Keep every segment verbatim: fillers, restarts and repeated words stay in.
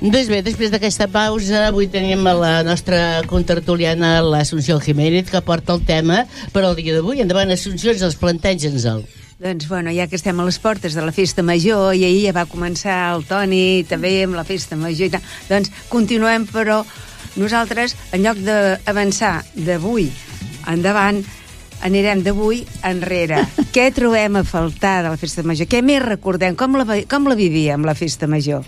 Doncs bé, després d'aquesta pausa, avui tenim a la nostra contertuliana, l'Assumpció Jiménez, que porta el tema per al dia d'avui. Endavant, Assumpció, els planteja-nos-el. Doncs, bueno, ja que estem a les portes de la Festa Major, i ahir ja va començar el Toni també amb la Festa Major i tal, doncs continuem, però nosaltres, en lloc d'avançar d'avui endavant, anirem d'avui enrere. Què trobem a faltar de la Festa Major? Què més recordem? Com la, com la vivíem, la Festa Major?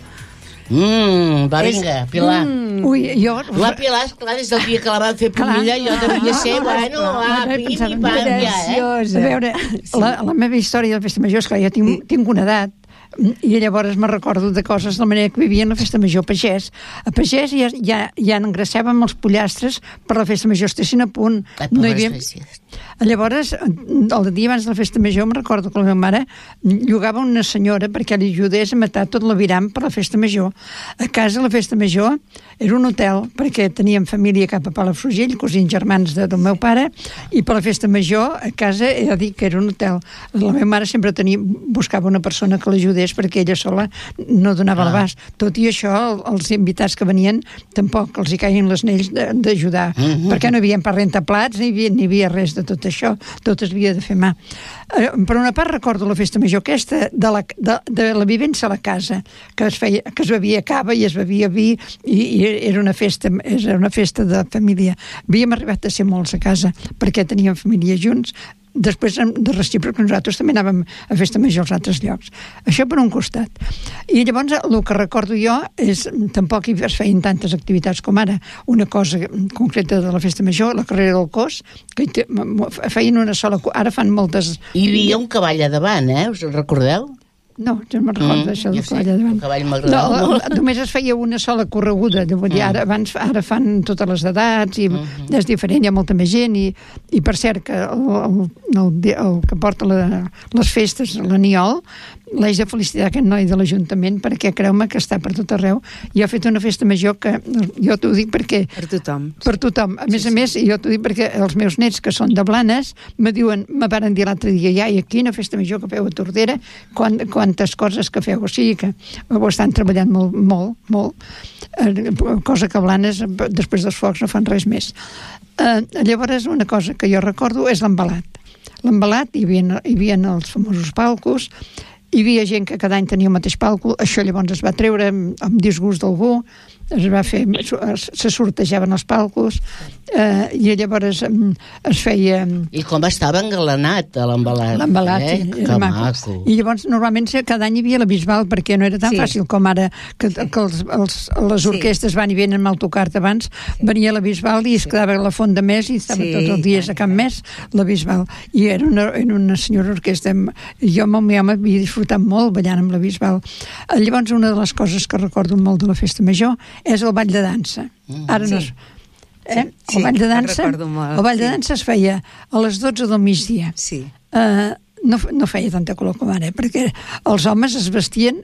Mmm, va, vinga, Pilar. Mm. Ui, jo... La Pilar, esclar, des del dia que la van fer pumilla, jo devia ser, bueno, ah, pim i pam, ja, eh? A veure, la, la meva història de la Festa Major, esclar, jo tinc, tinc una edat, i llavors me recordo de coses de la manera que vivien la Festa Major a Pagès. A Pagès ja, ja, ja engraçàvem els pollastres per la Festa Major, estessin a punt. Ai, no hi havia... Llavors, el dia abans de la Festa Major, me recordo que la meva mare llogava una senyora perquè li ajudés a matar tot l'aviram per la Festa Major. A casa la Festa Major era un hotel, perquè teníem família cap a Palafrugell, cosins germans de, del meu pare, i per la Festa Major a casa he de dir que era un hotel. La meva mare sempre tenia, buscava una persona que l'ajudés perquè ella sola no donava ah. l'abast. Tot i això, els invitats que venien tampoc els hi caien les anells d'ajudar, mm-hmm. perquè no hi havia per rentaplats, ni hi havia, ni hi havia res de tot això, tot es havia de fer mà. Eh, per una part recordo la Festa Major aquesta de la, de, de la vivència a la casa, que es feia, que es bevia cava i es bevia vi, i, i era una festa, era una festa de família. Havíem arribat a ser molts a casa, perquè teníem família junts. Després de recíproc nosaltres també anàvem a Festa Major als altres llocs. Això per un costat. I llavors el que recordo jo és, tampoc hi es feien tantes activitats com ara, una cosa concreta de la Festa Major, la carrera del cos, que feien una sola... Ara fan moltes... Hi havia un cavall a davant, eh? Us el recordeu? No, jo no me'n recordo d'això mm, del cavall a davant. El cavall m'agradava no, molt. Només es feia una sola correguda, vull dir, ara, abans, ara fan totes les edats i mm-hmm. és diferent, hi ha molta més gent i, i per cert que el, el, el, el que porta la, les festes, l'Aniol, l'haig de felicitar aquest noi de l'Ajuntament perquè creu-me que està per tot arreu i ha fet una festa major que jo t'ho dic perquè... Per tothom. Per tothom. A més sí, a més, sí. jo t'ho dic perquè els meus nets que són de Blanes me diuen, me varen dir l'altre dia, ja, i aquí una festa major que feu a Tordera, quan, quantes coses que feu. O sigui que ho estan treballant molt, molt, molt. Eh, cosa que a Blanes, després dels focs, no fan res més. Eh, llavors, una cosa que jo recordo és l'embalat. L'embalat, hi havia, hi havia els famosos palcos, hi havia gent que cada any tenia el mateix palco, això llavors es va treure amb, amb disgust d'algú, es va fer, se sortejaven els palcos, eh, i llavors es feia... I com estava engalanat l'embalat. L'embalat, eh? sí, era maco. maco. I llavors normalment cada any hi havia la Bisbal, perquè no era tan sí. fàcil com ara que, que els, els, les orquestres sí. van i venen amb autocart abans, sí. venia la Bisbal i es sí. quedava a la Font de Mes i estava sí. tots els dies a Can Mes, la Bisbal. I era una, era una senyora orquestra. Jo amb el meu home havia disfrutat molt ballant amb la Bisbal. Llavors una de les coses que recordo molt de la Festa Major és el ball de dansa. Mm, Ara no sí. eh? sí, el ball de dansa, molt, el ball sí. de dansa es feia a les dotze del migdia. Sí. Uh, no, no feia tanta color com ara, eh? perquè els homes es vestien